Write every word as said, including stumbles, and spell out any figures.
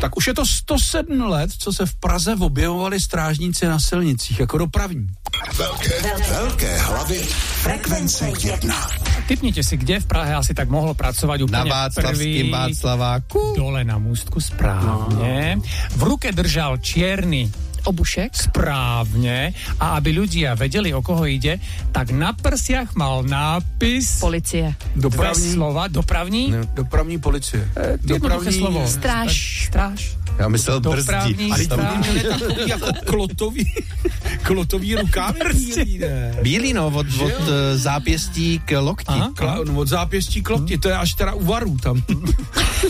Tak už je to sto sedm let, co se v Praze objevovali strážníci na silnicích jako dopravní. Velké, velké hlavy frekvence jedna. Tipnite si, kde v Prahe asi tak mohlo pracovať úplne na Václavským prvý. Václaváku. Dole na Mústku, správne. No. V ruke držal čierny obušek. Správne. A aby ľudia vedeli, o koho ide, tak na prsiach mal nápis... Policie. Dopravní. Dve slova. Dopravní? No. Dopravní policie. E, Dopravní slovo. Stráž. Stráž. Já myslel Dopravní brzdí. Ale to stráž. by měli takový jako klotový, klotový rukávy. Bílý, ne? Bílý, no, od, od uh, zápěstí k lokti. Aha. Kla, no, od zápěstí k lokti, to je až teda u varů tam.